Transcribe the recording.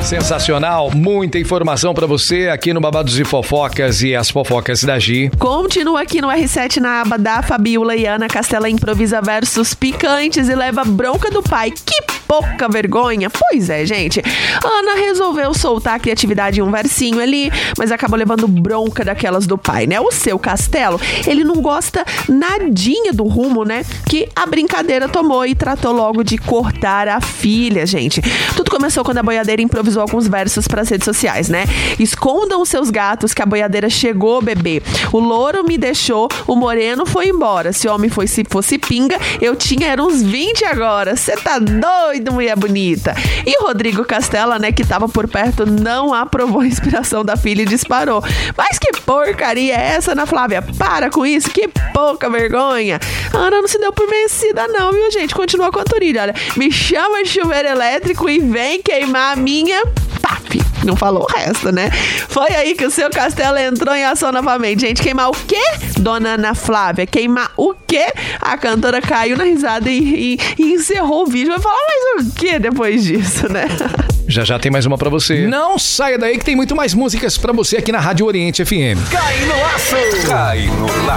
Sensacional, muita informação pra você aqui no Babados e Fofocas e as fofocas da Gi. Continua aqui no R7 na aba da Fabiola e Ana Castela improvisa versos picantes e leva bronca do pai. Que pouca vergonha. Pois é, gente. Ana resolveu soltar a criatividade em um versinho ali, mas acabou levando bronca daquelas do pai, né? O seu Castelo, ele não gosta nadinha do rumo, né? Que a brincadeira tomou e tratou logo de cortar a filha, gente. Tudo começou quando a boiadeira improvisou alguns versos para as redes sociais, né? Escondam os seus gatos que a boiadeira chegou, bebê. O louro me deixou, o moreno foi embora. Se homem fosse pinga, eu tinha era uns 20 agora. Cê tá doido, mulher bonita. E Rodrigo Castela, né, que tava por perto, não aprovou a inspiração da filha e disparou. Mas que porcaria é essa, Ana Flávia? Para com isso, que pouca vergonha. A Ana não se deu por vencida não, viu, gente? Continua com a Turília, olha. Me chama de chuveiro elétrico e vem queimar a minha... Paf! Não falou o resto, né? Foi aí que o seu Castelo entrou em ação novamente. Gente, queimar o quê, dona Ana Flávia? Queimar o quê? A cantora caiu na risada e encerrou o vídeo. Vai falar mais o quê depois disso, né? Já tem mais uma pra você. Não saia daí que tem muito mais músicas pra você aqui na Rádio Oriente FM. Cai no laço! Cai no laço!